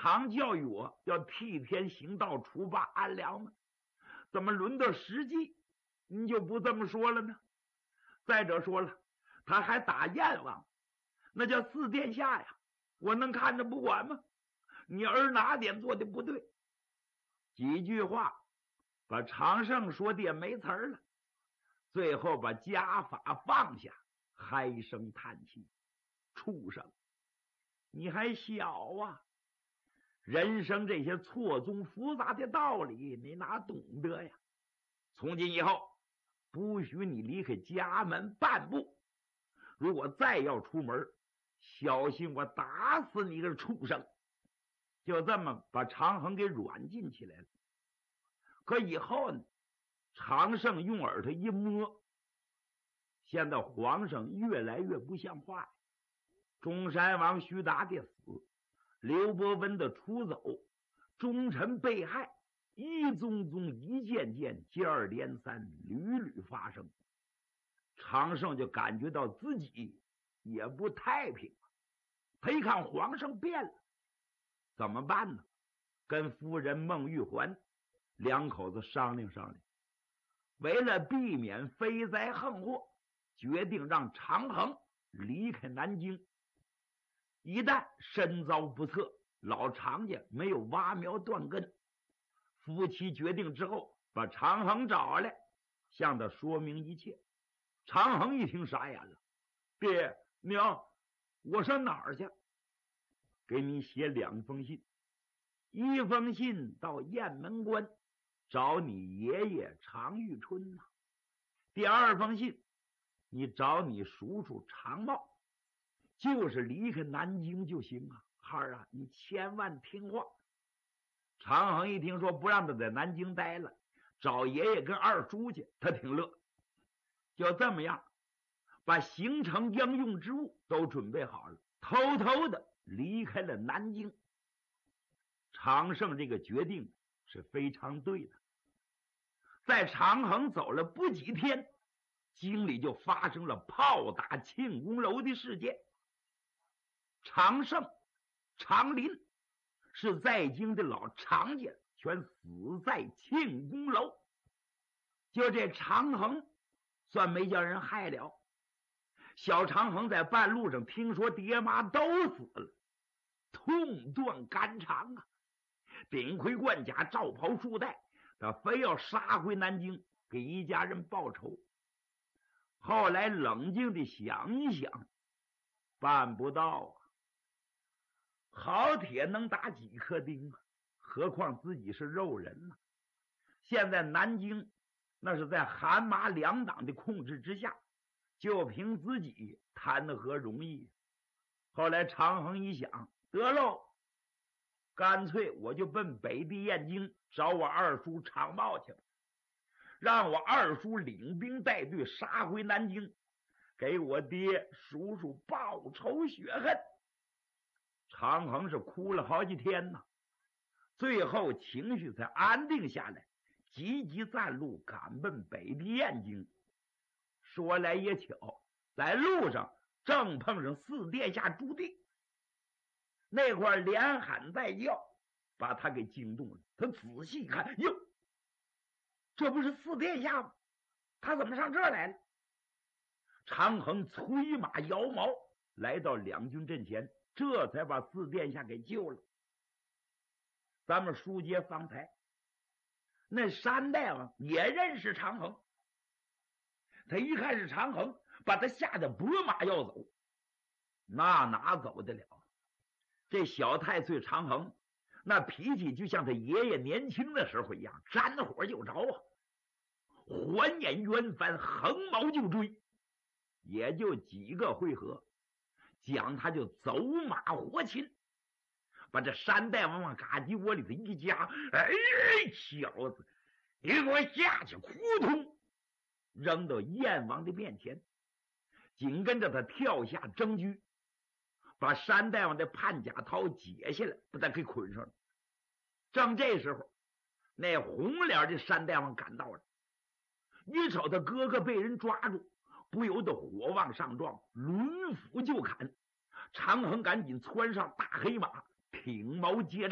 常教育我要替天行道，除霸安良吗？怎么轮到实际你就不这么说了呢？再者说了，他还打燕王，那叫四殿下呀，我能看着不管吗？你儿哪点做的不对？几句话把常胜说的也没词儿了，最后把家法放下，唉声叹气：畜生，你还小啊，人生这些错综复杂的道理你哪懂得呀？从今以后不许你离开家门半步，如果再要出门，小心我打死你个畜生！就这么把常衡给软禁起来了。可以后呢，常胜用耳朵一摸，现在皇上越来越不像话呀。中山王徐达的死，刘伯温的出走，忠臣被害，一宗宗一件件接二连三，屡屡发生。常胜就感觉到自己也不太平，他一看皇上变了，怎么办呢？跟夫人孟玉环两口子商量商量，为了避免飞灾横祸，决定让常衡离开南京。一旦身遭不测，老常家没有挖苗断根，夫妻决定之后，把常衡找来，向他说明一切。常衡一听傻眼了：爹娘，我上哪儿去？给你写2封信，一封信到雁门关找你爷爷常遇春呐，第2封信你找你叔叔常茂，就是离开南京就行啊，孩儿啊，你千万听话。常衡一听说不让他在南京待了，找爷爷跟二叔去，他挺乐。就这么样，把行程应用之物都准备好了，偷偷的离开了南京。常胜这个决定是非常对的。在常衡走了不几天，京里就发生了炮打庆功楼的事件。常胜、常林是在京的老常家，全死在庆功楼。就这常衡算没叫人害了。小常衡在半路上听说爹妈都死了，痛断肝肠啊！顶盔贯甲，罩袍束带，他非要杀回南京给一家人报仇。后来冷静的想一想，办不到啊！好铁能打几颗钉啊，何况自己是肉人呢？现在南京那是在韩麻两党的控制之下，就凭自己谈何容易。后来常衡一想，得喽，干脆我就奔北地燕京找我二叔常茂去了，让我二叔领兵带队杀回南京，给我爹叔叔报仇雪恨。常衡是哭了好几天呢，最后情绪才安定下来，急急暂路赶奔北地燕京。说来也巧，在路上正碰上四殿下朱棣，那块连喊带叫，把他给惊动了。他仔细一看，哟，这不是四殿下吗？他怎么上这儿来了？常衡催马摇矛来到两军阵前，这才把四殿下给救了。咱们书接方才，那山大王也认识常衡，他一看是常衡，把他吓得拨马要走，那哪走得了？这小太岁常衡那脾气就像他爷爷年轻的时候一样，沾火就着啊，环眼圆翻，横矛就追，也就几个回合，讲他就走马活擒，把这山大王往嘎叽窝里头一夹，哎，小子，你给我下去！扑通，扔到燕王的面前。紧跟着他跳下征居，把山大王的判甲套解下来，把他给捆上了。正这时候，那红脸的山大王赶到了，一瞅他哥哥被人抓住，不由得火往上撞，抡斧就砍。常衡赶紧窜上大黑马，挺矛接